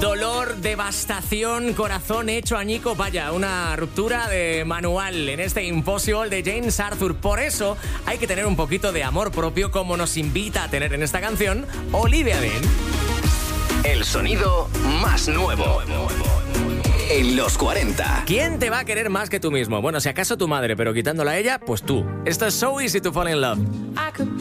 Dolor, devastación, corazón hecho añicos. Vaya, una ruptura de manual en este Impossible de James Arthur. Por eso hay que tener un poquito de amor propio, como nos invita a tener en esta canción Olivia Dean. El sonido más nuevo en los 40. ¿Quién te va a querer más que tú mismo? Bueno, si acaso tu madre, pero quitándola a ella, pues tú. Esto es So Easy to Fall in Love. I could